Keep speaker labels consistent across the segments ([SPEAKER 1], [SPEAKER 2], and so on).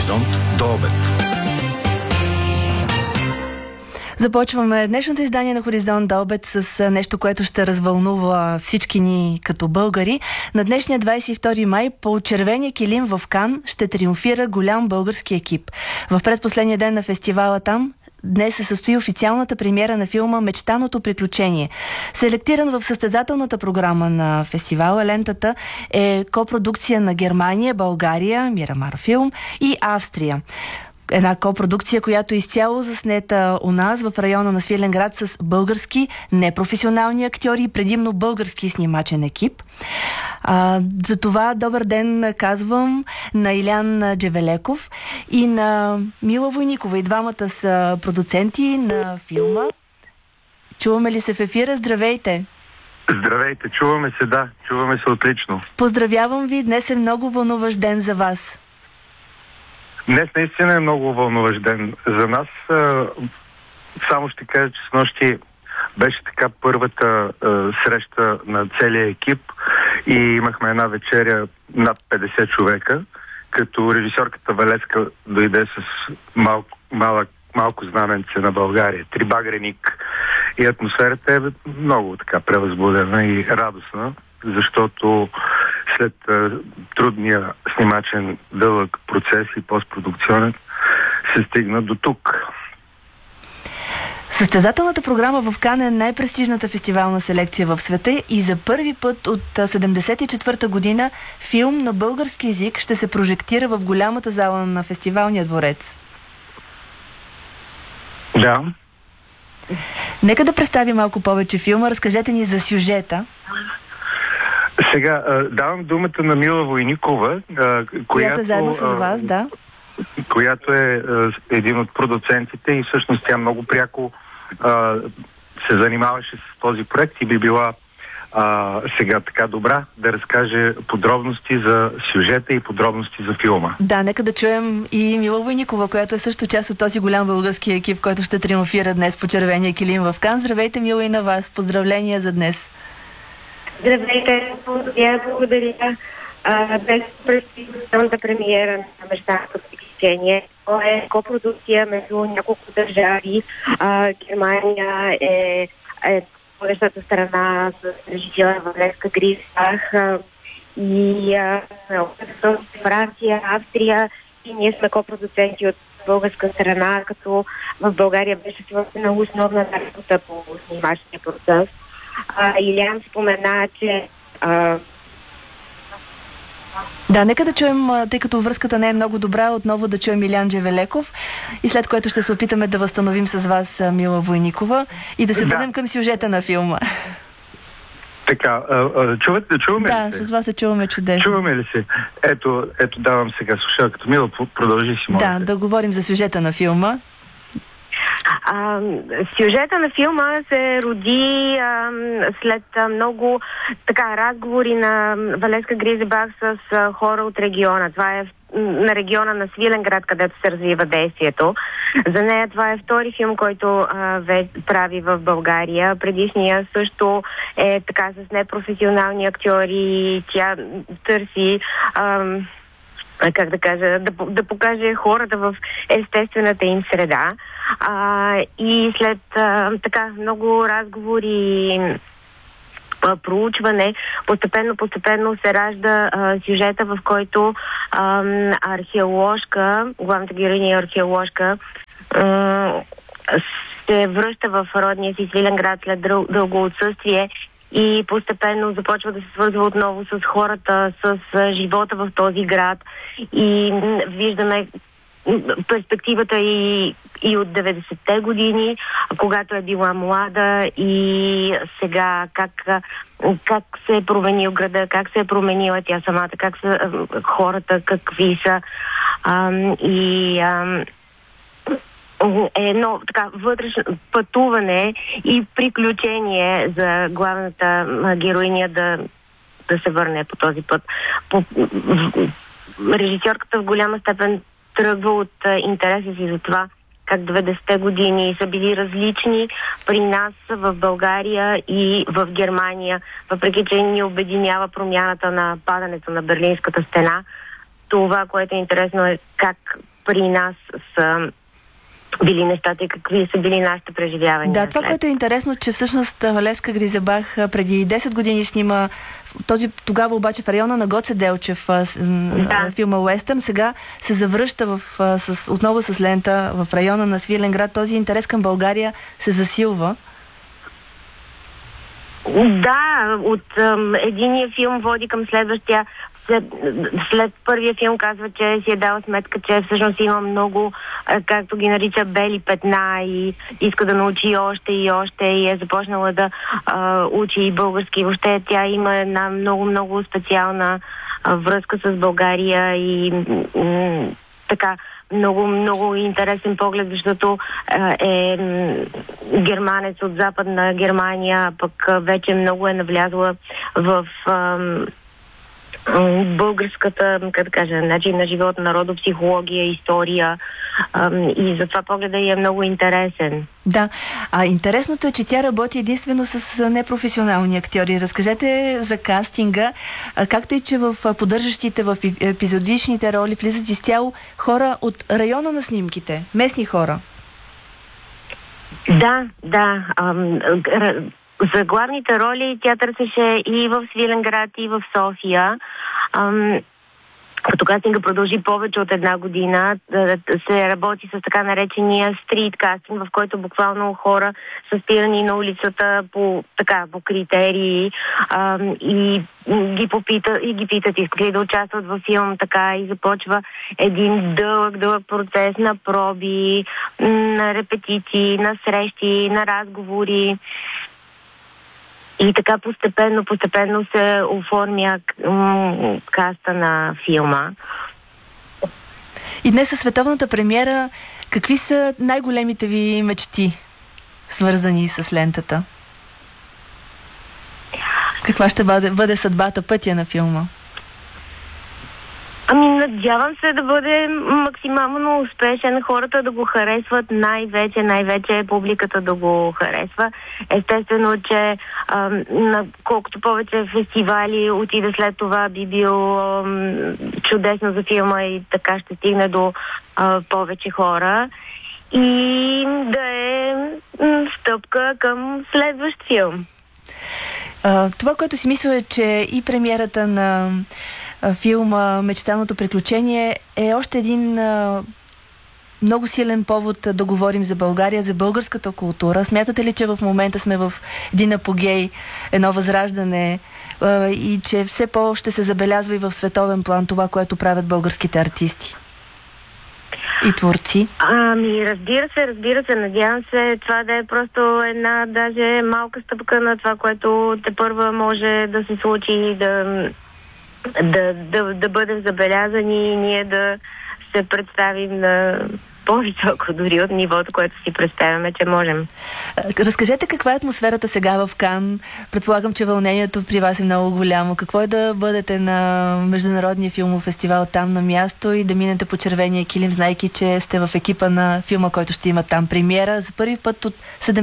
[SPEAKER 1] Хоризонт до обед.
[SPEAKER 2] Започваме днешното издание на Хоризонт до обед с нещо, което ще развълнува всички ни като българи. На днешния 22 май по червения килим в Кан ще триумфира голям български екип. В предпоследния ден на фестивала там днес се състои официалната премиера на филма «Мечтаното приключение». Селектиран в състезателната програма на фестивала, лентата е копродукция на Германия, България, Мирамар Филм и Австрия. Една копродукция, която е изцяло заснета у нас в района на Свиленград с български непрофесионални актьори и предимно български снимачен екип. За това добър ден казвам на Илян Джевелеков и на Мила Войникова. И двамата са продуценти на филма. Чуваме ли се в ефира? Здравейте!
[SPEAKER 3] Здравейте, чуваме се, да. Чуваме се отлично.
[SPEAKER 2] Поздравявам ви, днес е много вълнуващ ден за вас.
[SPEAKER 3] Днес наистина е много вълнуващ ден за нас. Само ще кажа, че снощи беше така първата среща на целия екип и имахме една вечеря над 50 човека, като режисьорката Валеска дойде с малко знаменце на България, трибагреник. И атмосферата е много така превъзбудена и радостна, защото след трудния снимачен дълъг процес и постпродукционен се стигна до тук.
[SPEAKER 2] Състезателната програма в Кан е най-престижната фестивална селекция в света и за първи път от 1974 година филм на български език ще се прожектира в голямата зала на фестивалния дворец.
[SPEAKER 3] Да.
[SPEAKER 2] Нека да представим малко повече филма. Разкажете ни за сюжета.
[SPEAKER 3] Сега давам думата на Мила Войникова,
[SPEAKER 2] която е заедно с вас, да.
[SPEAKER 3] Която е един от продуцентите и всъщност тя много пряко се занимаваше с този проект и би била сега така добра да разкаже подробности за сюжета и подробности за филма.
[SPEAKER 2] Да, нека да чуем и Мила Войникова, която е също част от този голям български екип, който ще триумфира днес по червения килим в Кан. Здравейте, Мила, и на вас. Поздравления за днес.
[SPEAKER 4] Здравейте, благодаря. Днес предстои основната премиера на Мечтаното приключение. То е копродукция между няколко държави. Германия е водещата страна с режисьора Валеска Гризбах и Франция, Австрия, и ние сме копродуценти от българска страна, като в България беше свършена основна работа по снимачния процес. Илян спомена, че
[SPEAKER 2] да, нека да чуем, тъй като връзката не е много добра, отново да чуем Илян Джевелеков и след което ще се опитаме да възстановим с вас Мила Войникова и да се върнем към сюжета на филма.
[SPEAKER 3] Така, чуваме ли
[SPEAKER 2] се? Да, с вас се чуваме чудесно.
[SPEAKER 3] Чуваме ли се? Ето давам сега слушалката. Мила, продължи си, моля.
[SPEAKER 2] Да говорим за сюжета на филма.
[SPEAKER 4] Сюжета на филма се роди след много разговори на Валеска Гризбах с хора от региона. Това е на региона на Свиленград, където се развива действието. За нея това е втори филм, който прави в България. Предишния също е така с непрофесионални актьори. Тя търси да покаже хората в естествената им среда. И след много разговори, проучване, постепенно се ражда сюжета, в който главната героиня археоложка, се връща в родния си Свиленград след дълго отсъствие и постепенно започва да се свързва отново с хората, с живота в този град и виждаме перспективата и от 90-те години, когато е била млада и сега как се е променил града, как се е променила тя самата, как са хората, какви са едно вътрешно пътуване и приключение за главната героиня да се върне по този път. Режисьорката в голяма степен тръгва от интереса си за това как 90-те години са били различни при нас в България и в Германия, въпреки че ни обединява промяната на падането на Берлинската стена. Това, което е интересно, е как при нас са били нещата и какви са били нашите преживявания.
[SPEAKER 2] Да, това, което е интересно, че всъщност Валеска Гризебах преди 10 години снима тогава обаче в района на Гоце Делчев филма Уестърн, сега се завръща отново с лента в района на Свиленград. Този интерес към България се засилва.
[SPEAKER 4] Да, от единия филм води към следващия. След първия филм казва, че си е дала сметка, че всъщност има много, както ги нарича, бели петна и иска да научи още и още и е започнала да учи и български. Въобще тя има една много специална връзка с България и така много интересен поглед, защото е германец от Западна Германия, пък вече много е навлязла в българската, как да кажа, начин на живот, народопсихология, история и затова погледа е много интересен.
[SPEAKER 2] Да, интересното е, че тя работи единствено с непрофесионални актьори. Разкажете за кастинга, както и че в поддържащите в епизодичните роли влизат изцяло хора от района на снимките, местни хора.
[SPEAKER 4] Да. За главните роли тя търсеше и в Свиленград, и в София. Като кастинга продължи повече от една година, се работи с така наречения стрит кастинг, в който буквално хора са спирани на улицата по критерии и ги питат искат ли да участват във филм, така и започва един дълъг процес на проби, на репетиции, на срещи, на разговори. И така постепенно се оформя каста на филма.
[SPEAKER 2] И днес със световната премиера, какви са най-големите ви мечти, свързани с лентата? Каква ще бъде съдбата, пътя на филма?
[SPEAKER 4] Надявам се да бъде максимално успешен, хората да го харесват, най-вече публиката да го харесва. Естествено, че колкото повече фестивали отиде след това, би било чудесно за филма и така ще стигне до повече хора. И да е стъпка към следващ филм.
[SPEAKER 2] Това, което си мисля е, че и премиерата на филма "Мечтаното приключение" е още един много силен повод да говорим за България, за българската култура. Смятате ли, че в момента сме в един апогей, едно възраждане и че все по-ще се забелязва и в световен план това, което правят българските артисти и творци?
[SPEAKER 4] Разбира се. Надявам се това да е просто една даже малка стъпка на това, което тепърва може да се случи и да бъдем забелязани и ние да се представим на по-високо дори от нивото, което си представяме, че можем.
[SPEAKER 2] Разкажете каква е атмосферата сега в Кан. Предполагам, че вълнението при вас е много голямо. Какво е да бъдете на Международния филмов фестивал там на място и да минете по червения килим, знайки, че сте в екипа на филма, който ще има там премиера за първи път от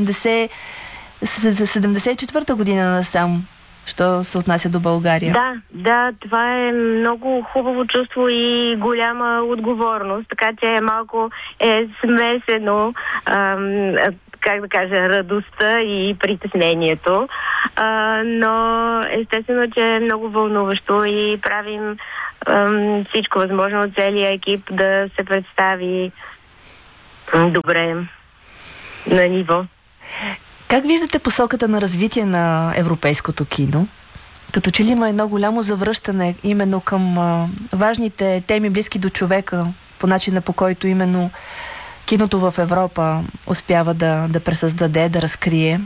[SPEAKER 2] 74-та година насам, що се отнася до България?
[SPEAKER 4] Да, това е много хубаво чувство и голяма отговорност, така че малко е смесено, как да кажа, радостта и притеснението, но естествено, че е много вълнуващо и правим всичко възможно от целия екип да се представи добре на ниво.
[SPEAKER 2] Как виждате посоката на развитие на европейското кино? Като че ли има едно голямо завръщане именно към важните теми, близки до човека, по начина по който именно киното в Европа успява да пресъздаде, да разкрие?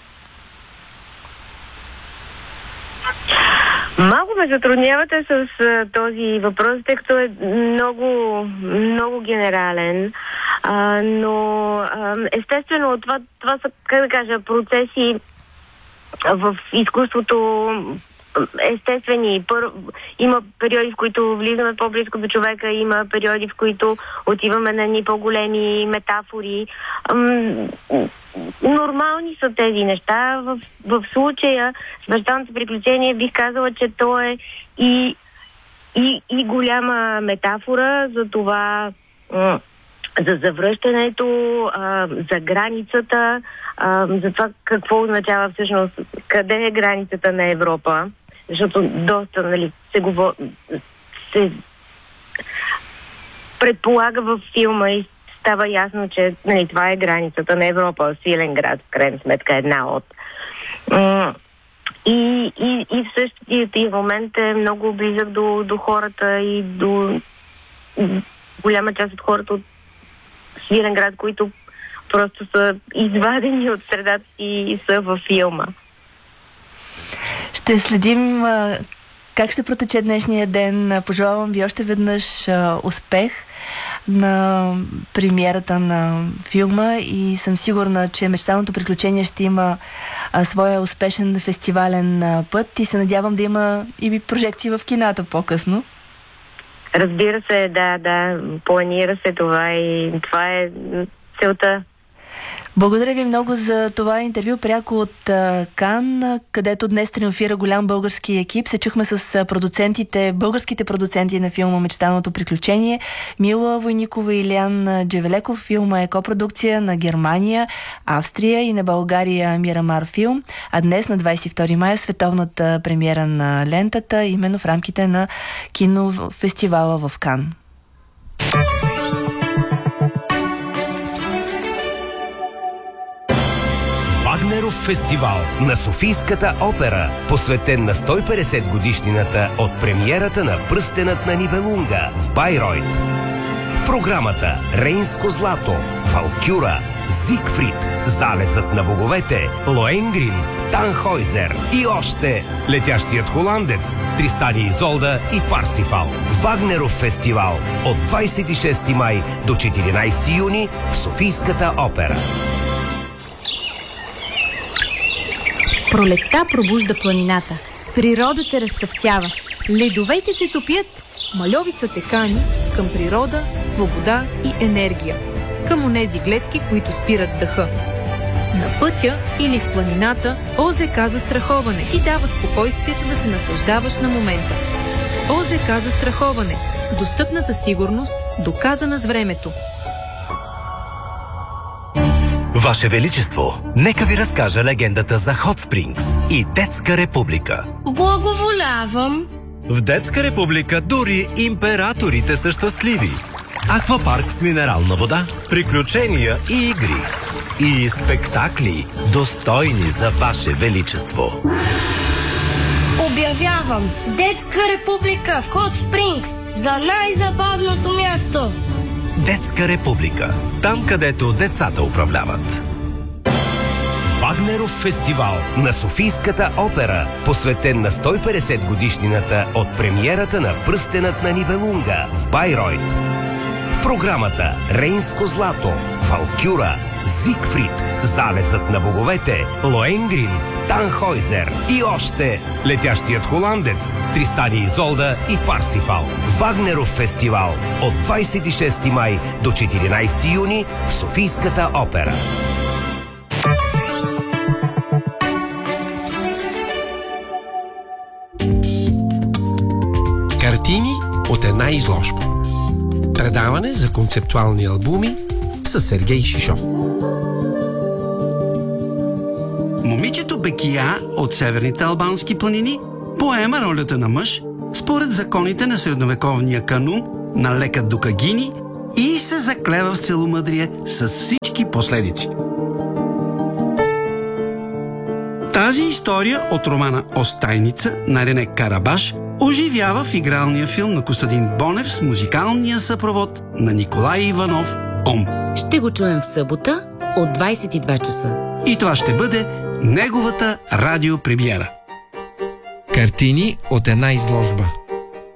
[SPEAKER 4] Малко ме затруднявате с този въпрос, тъй като е много генерален, но естествено това са, как да кажа, процеси в изкуството естествени. Има периоди, в които влизаме по-близко до човека, има периоди, в които отиваме на едни по-големи метафори. Нормални са тези неща. В случая с "Мечтаното приключение" бих казала, че то е и голяма метафора за това за завръщането, за границата, за това какво означава всъщност, къде е границата на Европа, защото доста, нали, се предполага във филма и става ясно, че, нали, това е границата на Европа. Свиленград, в крайна сметка, една от. И в същия момент е много близък до хората и до голяма част от хората от Свиленград, които просто са извадени от средата и са във филма.
[SPEAKER 2] Ще следим как ще протече днешния ден. Пожелавам ви още веднъж успех на премиерата на филма и съм сигурна, че Мечтаното приключение ще има своя успешен фестивален път и се надявам да има и прожекции в кината по-късно.
[SPEAKER 4] Разбира се, да, планира се това и това е целта.
[SPEAKER 2] Благодаря ви много за това интервю пряко от Кан, където днес триумфира голям български екип. Се чухме с българските продуценти на филма Мечтаното приключение. Мила Войникова и Илиян Джевелеков. Филма е копродукция на Германия, Австрия и на България Мирамар Филм. А днес на 22 мая световната премиера на лентата, именно в рамките на кинофестивала в Кан.
[SPEAKER 1] Вагнеров фестивал на Софийската опера, посветен на 150 годишнината от премиерата на Пръстенът на Нибелунга в Байройт. В програмата Рейнско злато, Валкюра, Зигфрид, Залезът на боговете, Лоенгрин, Танхойзер и още Летящият холандец, Тристан и Изолда и Парсифал. Вагнеров фестивал от 26 май до 14 юни в Софийската опера.
[SPEAKER 5] Пролетта пробужда планината. Природата разцъфтява. Ледовете се топят.
[SPEAKER 6] Мальовица те кани към природа, свобода и енергия. Към онези гледки, които спират дъха. На пътя или в планината ОЗК застраховане ти дава спокойствието да се наслаждаваш на момента. ОЗК застраховане. Достъпната сигурност, доказана с времето.
[SPEAKER 7] Ваше Величество, нека ви разкажа легендата за Hot Springs и Детска република.
[SPEAKER 8] Благоволявам.
[SPEAKER 7] В Детска република дори императорите са щастливи. Аквапарк с минерална вода, приключения и игри. И спектакли, достойни за Ваше Величество.
[SPEAKER 8] Обявявам Детска република в Hot Springs за най-забавното място.
[SPEAKER 7] Детска република. Там, където децата управляват.
[SPEAKER 1] Вагнеров фестивал на Софийската опера, посветен на 150 годишнината от премиерата на Пръстенът на Нибелунга в Байройт. В програмата Рейнско злато, Валкюра, Зигфрид, Залезът на боговете, Лоенгрин, Танхойзер и още Летящият холандец, Тристан и Изолда и Парсифал. Вагнеров фестивал от 26 май до 14 юни в Софийската опера.
[SPEAKER 9] Картини от една изложба. Предаване за концептуални албуми с Сергей Шишов.
[SPEAKER 10] Момичето Бекия от северните албански планини поема ролята на мъж според законите на средновековния канун на Лека Дукагини и се заклева в целомъдрие с всички последици. Тази история от романа Остайница на Рене Карабаш оживява в игралния филм на Костадин Бонев с музикалния съпровод на Николай Иванов «Ом».
[SPEAKER 11] Ще го чуем в събота от 22 часа.
[SPEAKER 10] И това ще бъде неговата радиопремиера.
[SPEAKER 9] Картини от една изложба.